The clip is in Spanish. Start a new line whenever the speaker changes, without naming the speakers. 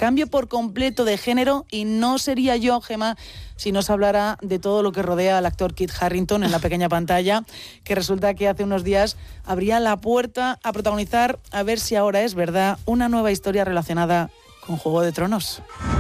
Cambio por completo de género y no sería yo, Gemma, si nos hablara de todo lo que rodea al actor Kit Harington en la pequeña pantalla, que resulta que hace unos días abría la puerta a protagonizar, a ver si ahora es verdad, una nueva historia relacionada con Juego de Tronos.